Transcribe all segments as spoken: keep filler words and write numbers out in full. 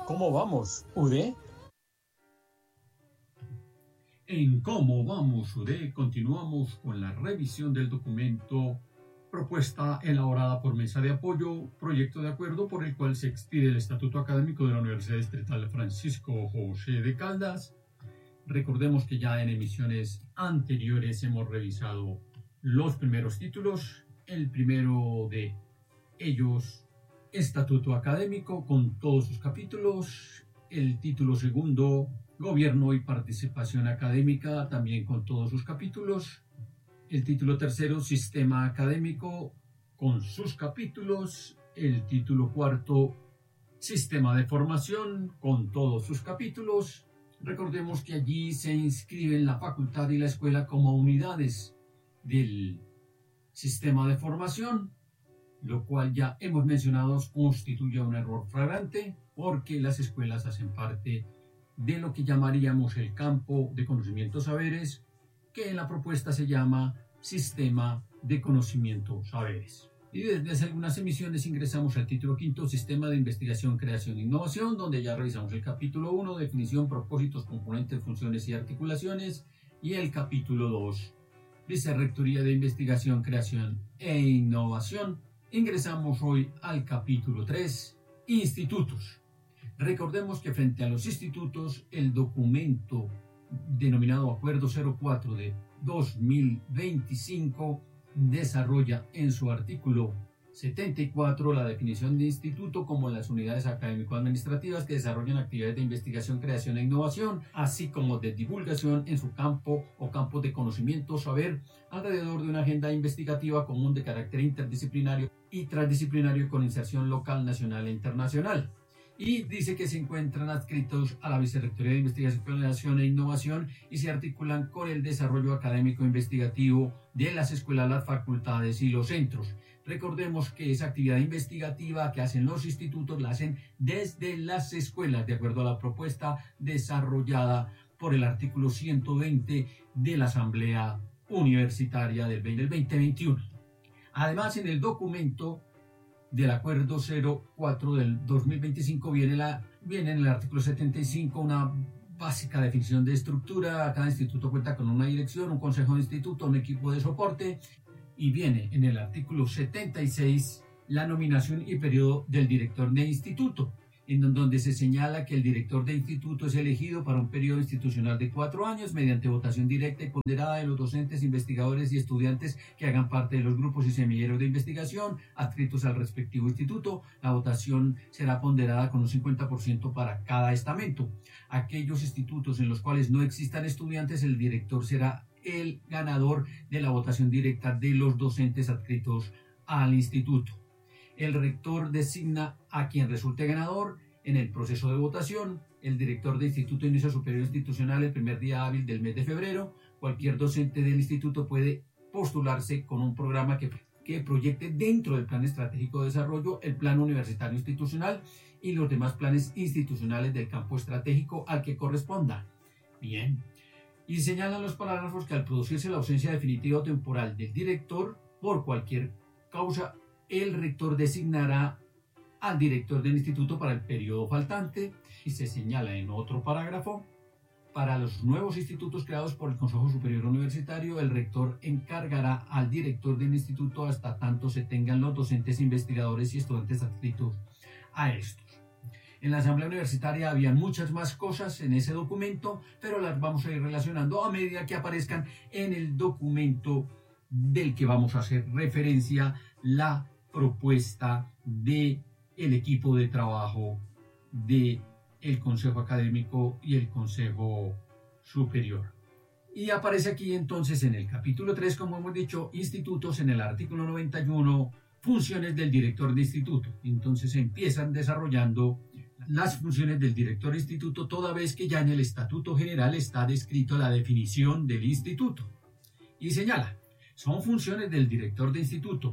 ¿Cómo vamos, U D E? En Cómo vamos, U D E, continuamos con la revisión del documento propuesta elaborada por Mesa de Apoyo, proyecto de acuerdo por el cual se expide el Estatuto Académico de la Universidad Distrital Francisco José de Caldas. Recordemos que ya en emisiones anteriores hemos revisado los primeros títulos. El primero de ellos, Estatuto Académico, con todos sus capítulos. El título segundo, Gobierno y Participación Académica, también con todos sus capítulos. El título tercero, Sistema Académico, con sus capítulos. El título cuarto, Sistema de Formación, con todos sus capítulos. Recordemos que allí se inscriben la facultad y la escuela como unidades del sistema de formación, lo cual ya hemos mencionado constituye un error flagrante porque las escuelas hacen parte de lo que llamaríamos el campo de conocimientos saberes, que en la propuesta se llama Sistema de Conocimiento Saberes. Y desde hace algunas emisiones ingresamos al título quinto, Sistema de Investigación, Creación e Innovación, donde ya revisamos el capítulo uno, Definición, Propósitos, Componentes, Funciones y Articulaciones, y el capítulo dos, Vicerrectoría de Investigación, Creación e Innovación. Ingresamos hoy al capítulo tres, Institutos. Recordemos que frente a los institutos, el documento denominado Acuerdo cero cuatro de dos mil veinticinco desarrolla en su artículo setenta y cuatro la definición de instituto como las unidades académico-administrativas que desarrollan actividades de investigación, creación e innovación, así como de divulgación en su campo o campos de conocimiento, saber, alrededor de una agenda investigativa común de carácter interdisciplinario y transdisciplinario con inserción local, nacional e internacional. Y dice que se encuentran adscritos a la Vicerrectoría de Investigación, Creación e Innovación y se articulan con el desarrollo académico investigativo de las escuelas, las facultades y los centros. Recordemos que esa actividad investigativa que hacen los institutos la hacen desde las escuelas, de acuerdo a la propuesta desarrollada por el artículo ciento veinte de la Asamblea Universitaria del veinte veintiuno. Además, en el documento del Acuerdo cero cuatro del dos mil veinticinco viene, la, viene en el artículo setenta y cinco una básica definición de estructura. Cada instituto cuenta con una dirección, un consejo de instituto, un equipo de soporte, y viene en el artículo setenta y seis la nominación y periodo del director de instituto, en donde se señala que el director de instituto es elegido para un periodo institucional de cuatro años mediante votación directa y ponderada de los docentes, investigadores y estudiantes que hagan parte de los grupos y semilleros de investigación adscritos al respectivo instituto. La votación será ponderada con un cincuenta por ciento para cada estamento. Aquellos institutos en los cuales no existan estudiantes, el director será el ganador de la votación directa de los docentes adscritos al instituto. El rector designa a quien resulte ganador en el proceso de votación. El director de instituto inicia su periodo institucional el primer día hábil del mes de febrero. Cualquier docente del instituto puede postularse con un programa que, que proyecte dentro del plan estratégico de desarrollo el plan universitario institucional y los demás planes institucionales del campo estratégico al que corresponda. Bien. Y señalan los parágrafos que al producirse la ausencia definitiva o temporal del director por cualquier causa, el rector designará al director del instituto para el periodo faltante, y se señala en otro parágrafo: para los nuevos institutos creados por el Consejo Superior Universitario, el rector encargará al director del instituto hasta tanto se tengan los docentes, investigadores y estudiantes adscritos a estos. En la Asamblea Universitaria había muchas más cosas en ese documento, pero las vamos a ir relacionando a medida que aparezcan en el documento del que vamos a hacer referencia, la propuesta del equipo de trabajo del Consejo Académico y el Consejo Superior. Y aparece aquí entonces en el capítulo tres, como hemos dicho, institutos, en el artículo noventa y uno, funciones del director de instituto. Entonces empiezan desarrollando las funciones del director de instituto, toda vez que ya en el Estatuto General está descrito la definición del instituto. Y señala: son funciones del director de instituto: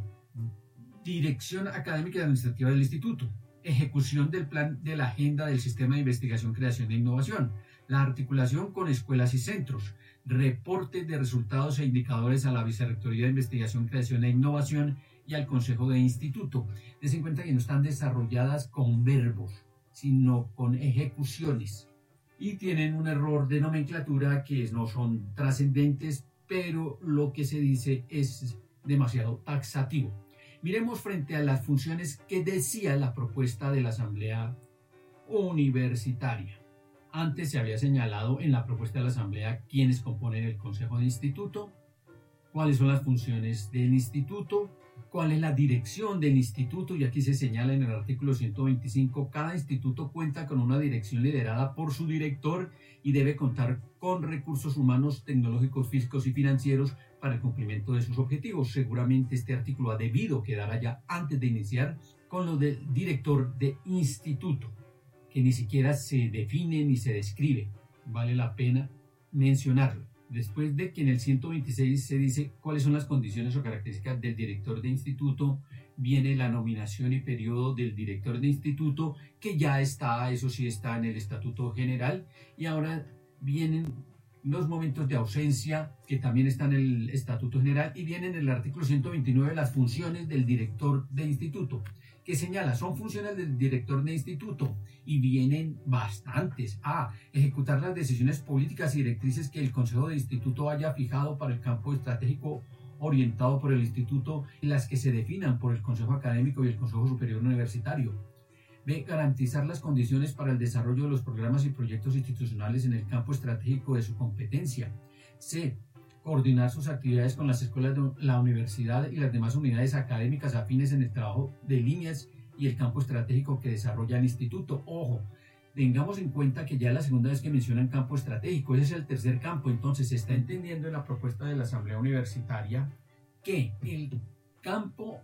dirección académica y administrativa del instituto, ejecución del plan de la agenda del sistema de investigación, creación e innovación, la articulación con escuelas y centros, reportes de resultados e indicadores a la Vicerrectoría de Investigación, Creación e Innovación y al Consejo de Instituto. Des en cuenta que no están desarrolladas con verbos, sino con ejecuciones. Y tienen un error de nomenclatura que no son trascendentes, pero lo que se dice es demasiado taxativo. Miremos frente a las funciones que decía la propuesta de la Asamblea Universitaria. Antes se había señalado en la propuesta de la Asamblea quiénes componen el Consejo de Instituto, cuáles son las funciones del Instituto, cuál es la dirección del Instituto, y aquí se señala en el artículo ciento veinticinco, cada instituto cuenta con una dirección liderada por su director y debe contar con recursos humanos, tecnológicos, físicos y financieros para el cumplimiento de sus objetivos. Seguramente este artículo ha debido quedar allá antes de iniciar con lo del director de instituto, que ni siquiera se define ni se describe. Vale la pena mencionarlo. Después de que en el ciento veintiséis se dice cuáles son las condiciones o características del director de instituto, viene la nominación y periodo del director de instituto, que ya está, eso sí está en el Estatuto General, y ahora vienen los momentos de ausencia, que también están en el Estatuto General, y vienen en el artículo ciento veintinueve las funciones del director de instituto, que señala, son funciones del director de instituto, y vienen bastantes. A. Ejecutar las decisiones políticas y directrices que el Consejo de Instituto haya fijado para el campo estratégico orientado por el Instituto y las que se definan por el Consejo Académico y el Consejo Superior Universitario. B. Garantizar las condiciones para el desarrollo de los programas y proyectos institucionales en el campo estratégico de su competencia. C. Coordinar sus actividades con las escuelas de la universidad y las demás unidades académicas afines en el trabajo de líneas y el campo estratégico que desarrolla el instituto. Ojo, tengamos en cuenta que ya es la segunda vez que mencionan campo estratégico, ese es el tercer campo, entonces se está entendiendo en la propuesta de la Asamblea Universitaria que el campo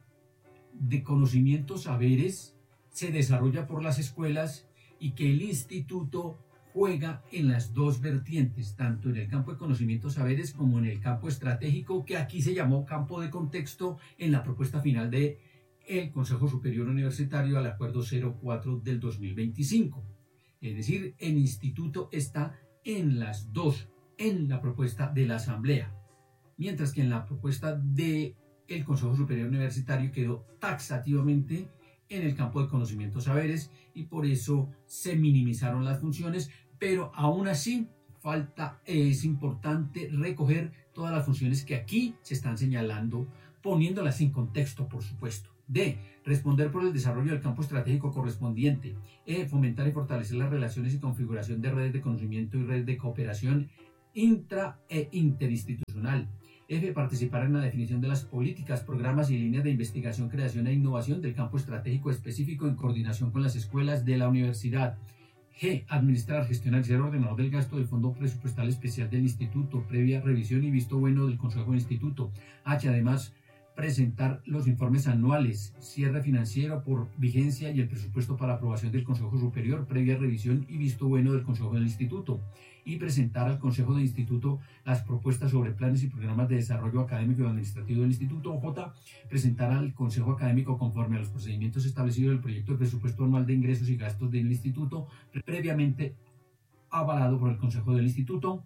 de conocimientos, saberes, se desarrolla por las escuelas y que el instituto juega en las dos vertientes, tanto en el campo de conocimientos, saberes, como en el campo estratégico, que aquí se llamó campo de contexto en la propuesta final de el Consejo Superior Universitario al Acuerdo cero cuatro del dos mil veinticinco. Es decir, el instituto está en las dos, en la propuesta de la Asamblea, mientras que en la propuesta del Consejo Superior Universitario quedó taxativamente en el campo de conocimientos, saberes, y por eso se minimizaron las funciones, pero aún así falta, es importante recoger todas las funciones que aquí se están señalando, poniéndolas en contexto, por supuesto. D. Responder por el desarrollo del campo estratégico correspondiente. E. Fomentar y fortalecer las relaciones y configuración de redes de conocimiento y redes de cooperación intra e interinstitucional. F. Participar en la definición de las políticas, programas y líneas de investigación, creación e innovación del campo estratégico específico en coordinación con las escuelas de la universidad. G. Administrar, gestionar y ser ordenador del gasto del Fondo Presupuestal Especial del Instituto, previa revisión y visto bueno del Consejo del Instituto. H. Además, presentar los informes anuales, cierre financiero por vigencia y el presupuesto para aprobación del Consejo Superior, previa revisión y visto bueno del Consejo del Instituto, y presentar al Consejo del Instituto las propuestas sobre planes y programas de desarrollo académico y administrativo del Instituto. J. Presentar al Consejo Académico, conforme a los procedimientos establecidos, el proyecto de presupuesto anual de ingresos y gastos del Instituto, previamente avalado por el Consejo del Instituto.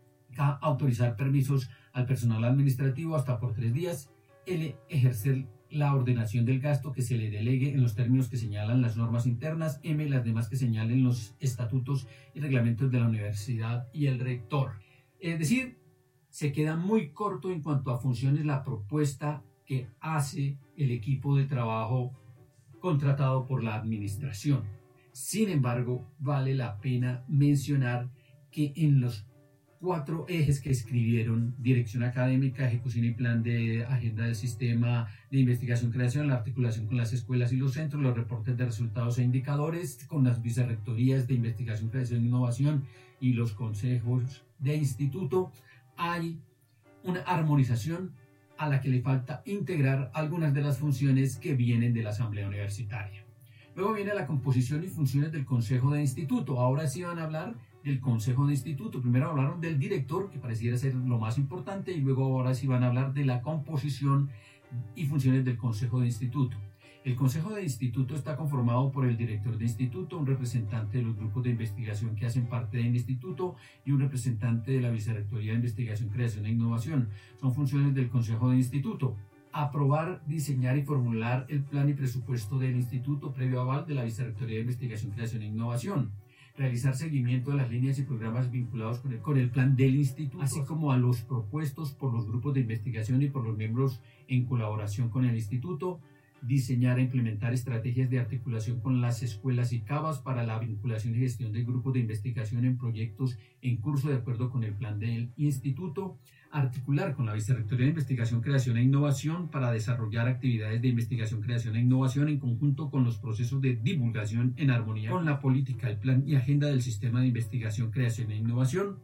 K. Autorizar permisos al personal administrativo hasta por tres días. L. Ejercer la ordenación del gasto que se le delegue en los términos que señalan las normas internas. M. Las demás que señalen los estatutos y reglamentos de la universidad y el rector. Es decir, se queda muy corto en cuanto a funciones la propuesta que hace el equipo de trabajo contratado por la administración. Sin embargo, vale la pena mencionar que en los cuatro ejes que escribieron: dirección académica, ejecución y plan de agenda del sistema de investigación y creación, la articulación con las escuelas y los centros, los reportes de resultados e indicadores con las vicerrectorías de investigación, creación e innovación y los consejos de instituto, hay una armonización a la que le falta integrar algunas de las funciones que vienen de la Asamblea Universitaria. Luego viene la composición y funciones del Consejo de Instituto. Ahora sí van a hablar del Consejo de Instituto. Primero hablaron del director, que pareciera ser lo más importante, y luego ahora sí van a hablar de la composición y funciones del Consejo de Instituto. El Consejo de Instituto está conformado por el director de instituto, un representante de los grupos de investigación que hacen parte del instituto y un representante de la Vicerrectoría de Investigación, Creación e Innovación. Son funciones del Consejo de Instituto. Aprobar, diseñar y formular el plan y presupuesto del instituto previo aval de la Vicerrectoría de Investigación, Creación e Innovación. Realizar seguimiento de las líneas y programas vinculados con el, con el plan del instituto, así como a los propuestos por los grupos de investigación y por los miembros en colaboración con el instituto. Diseñar e implementar estrategias de articulación con las escuelas y CABAS para la vinculación y gestión de grupos de investigación en proyectos en curso de acuerdo con el plan del instituto. Articular con la Vicerrectoría de Investigación, Creación e Innovación para desarrollar actividades de investigación, creación e innovación en conjunto con los procesos de divulgación en armonía con la política, el plan y agenda del sistema de investigación, creación e innovación.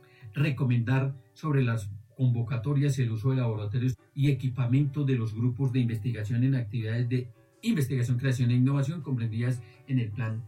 Recomendar sobre las convocatorias y el uso de laboratorios y equipamiento de los grupos de investigación en actividades de investigación, creación e innovación comprendidas en el plan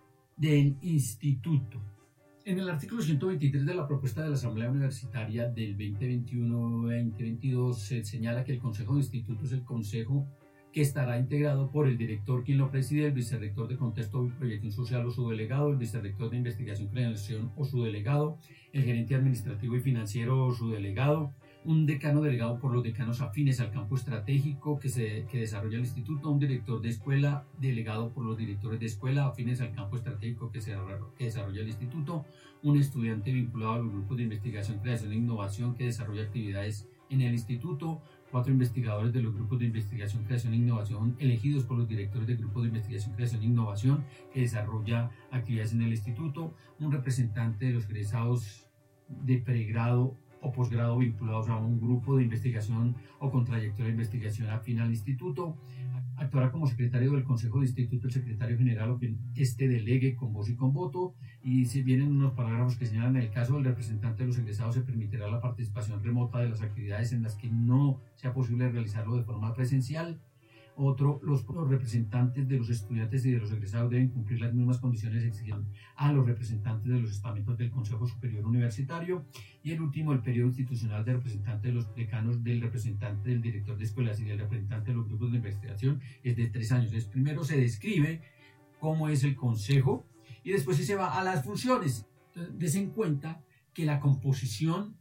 del instituto. En el artículo ciento veintitrés de la propuesta de la Asamblea Universitaria del veinte veintiuno veinte veintidós se señala que el Consejo de Instituto es el consejo que estará integrado por el director, quien lo preside, el vicerrector de contexto y proyección social o su delegado, el vicerrector de investigación, creación o su delegado, el gerente administrativo y financiero o su delegado, un decano delegado por los decanos afines al campo estratégico que, se, que desarrolla el instituto, un director de escuela delegado por los directores de escuela afines al campo estratégico que, se, que desarrolla el instituto, un estudiante vinculado a los grupos de investigación, creación e innovación que desarrolla actividades en el instituto, cuatro investigadores de los grupos de investigación, creación e innovación elegidos por los directores de grupos de investigación, creación e innovación que desarrolla actividades en el instituto, un representante de los egresados de pregrado o posgrado vinculados a un grupo de investigación o con trayectoria de investigación afín al instituto. Actuará como secretario del Consejo de Instituto el secretario general o quien este delegue con voz y con voto. Y si vienen unos parágrafos que señalan, en el caso del representante de los egresados se permitirá la participación remota de las actividades en las que no sea posible realizarlo de forma presencial. Otro, los, los representantes de los estudiantes y de los egresados deben cumplir las mismas condiciones exigidas a los representantes de los estamentos del Consejo Superior Universitario. Y el último, el periodo institucional del representante de los decanos, del representante del director de escuelas y del representante de los grupos de investigación es de tres años. Entonces, primero se describe cómo es el Consejo y después se va a las funciones. Entonces, des en cuenta que la composición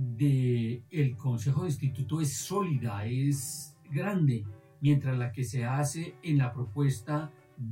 del Consejo de Instituto es sólida, es grande, mientras la que se hace en la propuesta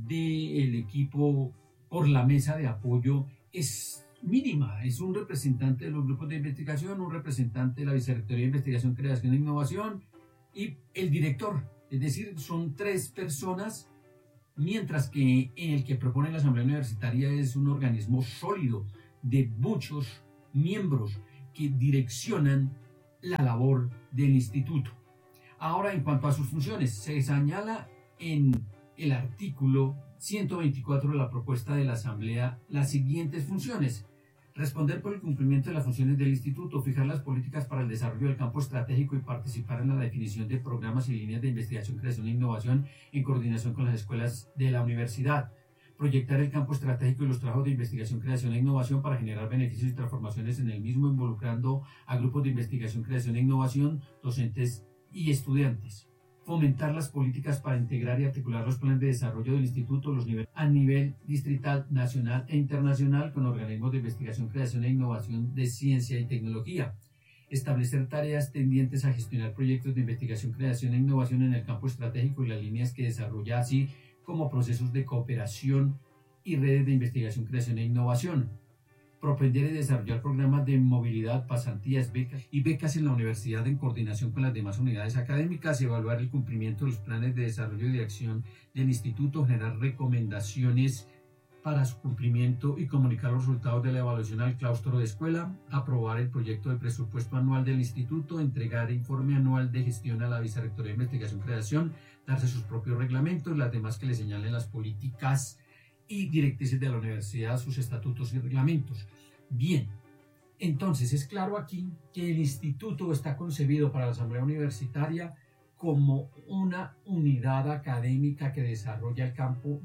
del equipo por la mesa de apoyo es mínima. Es un representante de los grupos de investigación, un representante de la Vicerrectoría de Investigación, Creación e Innovación y el director. Es decir, son tres personas, mientras que en el que propone la Asamblea Universitaria es un organismo sólido de muchos miembros que direccionan la labor del instituto. Ahora, en cuanto a sus funciones, se señala en el artículo ciento veinticuatro de la propuesta de la Asamblea las siguientes funciones: responder por el cumplimiento de las funciones del instituto, fijar las políticas para el desarrollo del campo estratégico y participar en la definición de programas y líneas de investigación, creación e innovación en coordinación con las escuelas de la universidad, proyectar el campo estratégico y los trabajos de investigación, creación e innovación para generar beneficios y transformaciones en el mismo, involucrando a grupos de investigación, creación e innovación, docentes y estudiantes. Fomentar las políticas para integrar y articular los planes de desarrollo del instituto los niveles, a nivel distrital, nacional e internacional con organismos de investigación, creación e innovación de ciencia y tecnología. Establecer tareas tendientes a gestionar proyectos de investigación, creación e innovación en el campo estratégico y las líneas que desarrolla, así como procesos de cooperación y redes de investigación, creación e innovación. Propender y desarrollar programas de movilidad, pasantías, becas y becas en la universidad en coordinación con las demás unidades académicas, evaluar el cumplimiento de los planes de desarrollo y de acción del instituto, generar recomendaciones para su cumplimiento y comunicar los resultados de la evaluación al claustro de escuela, aprobar el proyecto de presupuesto anual del instituto, entregar informe anual de gestión a la Vicerrectoría de Investigación y Creación, darse sus propios reglamentos, las demás que le señalen las políticas y directrices de la universidad, sus estatutos y reglamentos. Bien, entonces es claro aquí que el instituto está concebido para la Asamblea Universitaria como una unidad académica que desarrolla el campo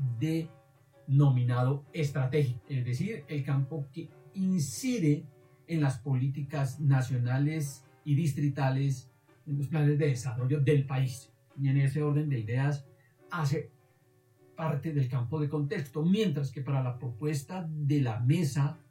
denominado estratégico, es decir, el campo que incide en las políticas nacionales y distritales, en los planes de desarrollo del país. Y en ese orden de ideas hace parte del campo de contexto, mientras que para la propuesta de la mesa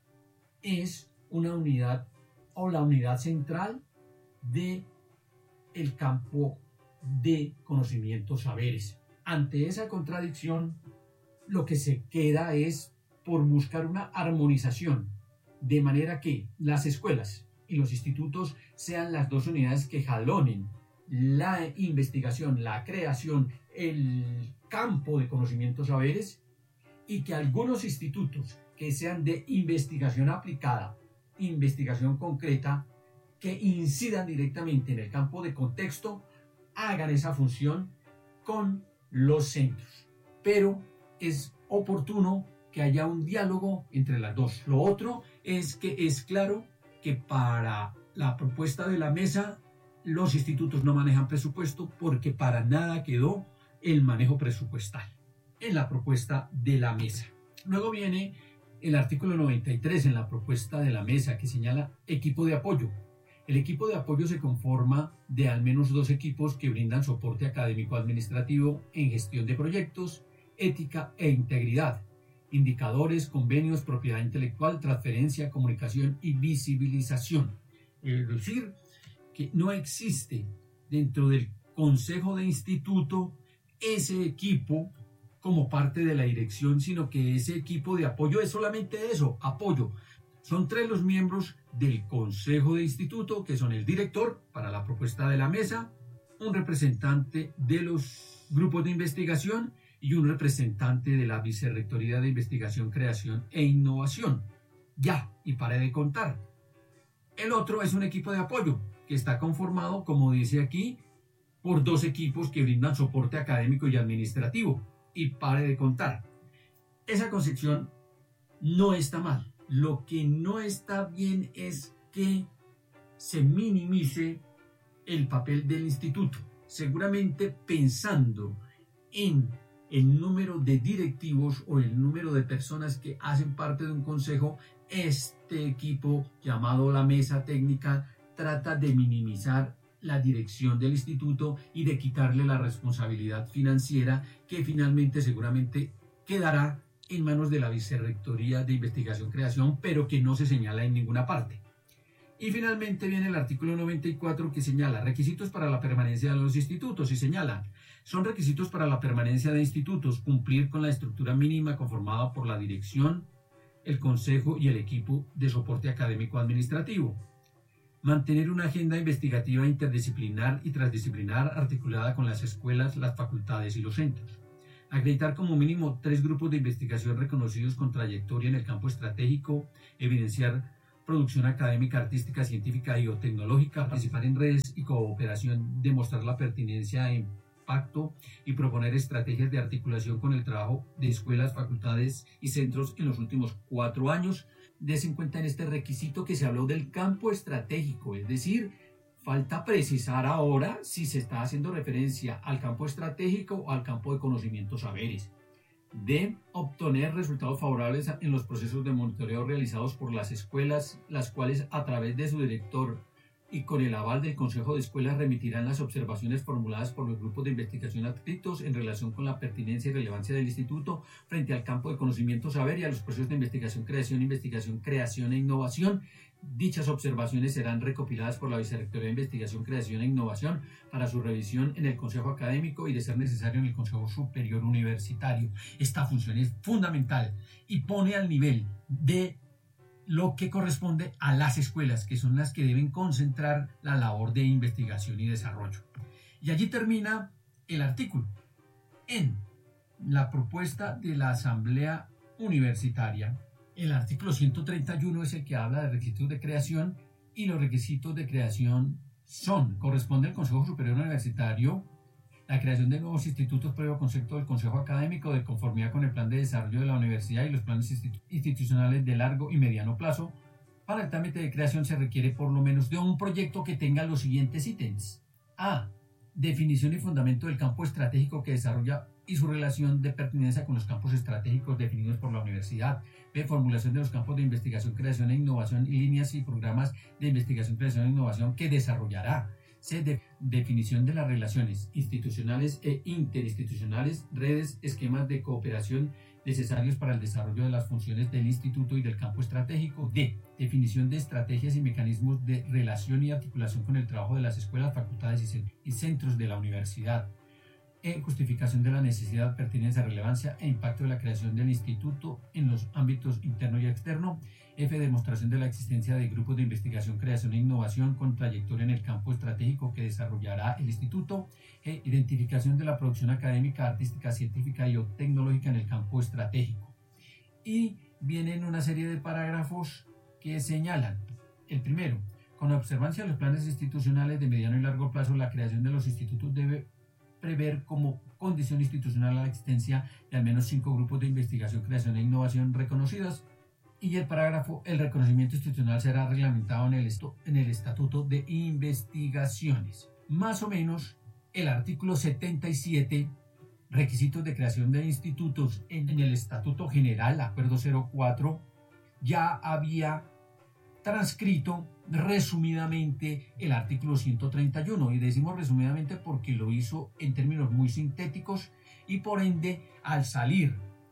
es una unidad o la unidad central de el campo de conocimientos saberes. Ante esa contradicción, lo que se queda es por buscar una armonización, de manera que las escuelas y los institutos sean las dos unidades que jalonen la investigación, la creación, el campo de conocimientos saberes, y que algunos institutos que sean de investigación aplicada, investigación concreta, que incidan directamente en el campo de contexto, hagan esa función con los centros. Pero es oportuno que haya un diálogo entre las dos. Lo otro es que es claro que para la propuesta de la mesa, los institutos no manejan presupuesto porque para nada quedó el manejo presupuestal en la propuesta de la mesa. Luego viene el artículo noventa y tres en la propuesta de la mesa, que señala equipo de apoyo. El equipo de apoyo se conforma de al menos dos equipos que brindan soporte académico-administrativo en gestión de proyectos, ética e integridad, indicadores, convenios, propiedad intelectual, transferencia, comunicación y visibilización. Es decir, que no existe dentro del consejo de instituto ese equipo como parte de la dirección, sino que ese equipo de apoyo es solamente eso, apoyo. Son tres los miembros del consejo de instituto, que son el director para la propuesta de la mesa, un representante de los grupos de investigación y un representante de la Vicerrectoría de Investigación, Creación e Innovación. Ya, y pare de contar. El otro es un equipo de apoyo, que está conformado, como dice aquí, por dos equipos que brindan soporte académico y administrativo. Y pare de contar. Esa concepción no está mal. Lo que no está bien es que se minimice el papel del instituto, seguramente pensando en el número de directivos o el número de personas que hacen parte de un consejo. Este equipo llamado la mesa técnica trata de minimizar la dirección del instituto y de quitarle la responsabilidad financiera, que finalmente seguramente quedará en manos de la Vicerrectoría de Investigación Creación, pero que no se señala en ninguna parte. Y finalmente viene el artículo noventa y cuatro, que señala requisitos para la permanencia de los institutos, y señala: son requisitos para la permanencia de institutos cumplir con la estructura mínima conformada por la dirección, el consejo y el equipo de soporte académico administrativo. Mantener una agenda investigativa interdisciplinar y transdisciplinar articulada con las escuelas, las facultades y los centros. Acreditar como mínimo tres grupos de investigación reconocidos con trayectoria en el campo estratégico. Evidenciar producción académica, artística, científica y o tecnológica. Participar en redes y cooperación. Demostrar la pertinencia e impacto y proponer estrategias de articulación con el trabajo de escuelas, facultades y centros en los últimos cuatro años. Des en cuenta en este requisito que se habló del campo estratégico, es decir, falta precisar ahora si se está haciendo referencia al campo estratégico o al campo de conocimientos saberes. De obtener resultados favorables en los procesos de monitoreo realizados por las escuelas, las cuales a través de su director y con el aval del Consejo de Escuelas remitirán las observaciones formuladas por los grupos de investigación adscritos en relación con la pertinencia y relevancia del instituto frente al campo de conocimiento saber y a los procesos de investigación, creación, investigación, creación e innovación. Dichas observaciones serán recopiladas por la Vicerrectoría de Investigación, Creación e Innovación para su revisión en el Consejo Académico y, de ser necesario, en el Consejo Superior Universitario. Esta función es fundamental y pone al nivel de lo que corresponde a las escuelas, que son las que deben concentrar la labor de investigación y desarrollo. Y allí termina el artículo. En la propuesta de la Asamblea Universitaria, el artículo ciento treinta y uno es el que habla de requisitos de creación, y los requisitos de creación son: corresponde al Consejo Superior Universitario la creación de nuevos institutos previo concepto del Consejo Académico de conformidad con el plan de desarrollo de la universidad y los planes institu- institucionales de largo y mediano plazo. Para el trámite de creación se requiere por lo menos de un proyecto que tenga los siguientes ítems. A. Definición y fundamento del campo estratégico que desarrolla y su relación de pertinencia con los campos estratégicos definidos por la universidad. B. Formulación de los campos de investigación, creación e innovación y líneas y programas de investigación, creación e innovación que desarrollará. C. De, definición de las relaciones institucionales e interinstitucionales, redes, esquemas de cooperación necesarios para el desarrollo de las funciones del instituto y del campo estratégico. D. Definición de estrategias y mecanismos de relación y articulación con el trabajo de las escuelas, facultades y centros de la universidad. E. Justificación de la necesidad, pertinencia, relevancia e impacto de la creación del instituto en los ámbitos interno y externo. F. Demostración de la existencia de grupos de investigación, creación e innovación con trayectoria en el campo estratégico que desarrollará el instituto. G. Identificación de la producción académica, artística, científica y o tecnológica en el campo estratégico. Y vienen una serie de parágrafos que señalan: el primero, con observancia de los planes institucionales de mediano y largo plazo, la creación de los institutos debe prever como condición institucional la existencia de al menos cinco grupos de investigación, creación e innovación reconocidos. Y el parágrafo, el reconocimiento institucional será reglamentado en el, esto, en el Estatuto de Investigaciones. Más o menos el artículo setenta y siete, requisitos de creación de institutos en, en el Estatuto General, Acuerdo cero cuatro, ya había transcrito resumidamente el artículo ciento treinta y uno, y decimos resumidamente porque lo hizo en términos muy sintéticos, y por ende al salir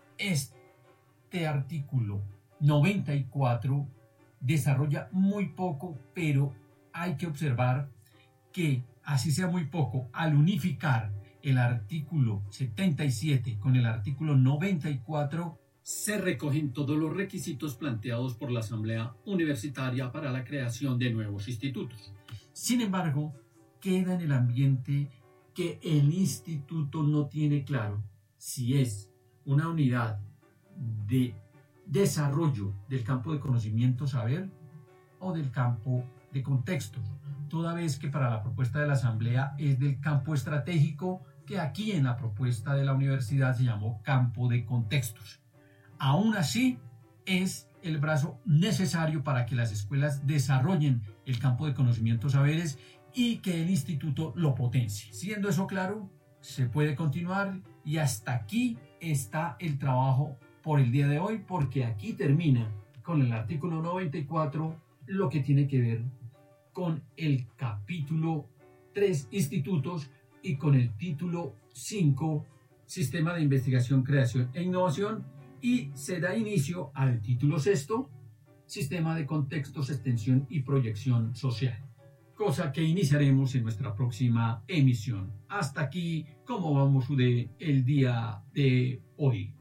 este artículo noventa y cuatro desarrolla muy poco, pero hay que observar que así sea muy poco, al unificar el artículo setenta y siete con el artículo noventa y cuatro, se recogen todos los requisitos planteados por la Asamblea Universitaria para la creación de nuevos institutos. Sin embargo, queda en el ambiente que el instituto no tiene claro si es una unidad de desarrollo del campo de conocimiento saber o del campo de contextos, toda vez que para la propuesta de la Asamblea es del campo estratégico, que aquí en la propuesta de la universidad se llamó campo de contextos. Aún así, es el brazo necesario para que las escuelas desarrollen el campo de conocimientos saberes y que el instituto lo potencie. Siendo eso claro, se puede continuar, y hasta aquí está el trabajo por el día de hoy, porque aquí termina con el artículo noventa y cuatro lo que tiene que ver con el capítulo tres, institutos, y con el título cinco, sistema de investigación, creación e innovación, y se da inicio al título sexto, sistema de contextos, extensión y proyección social, cosa que iniciaremos en nuestra próxima emisión. Hasta aquí, ¿cómo vamos de el día de hoy?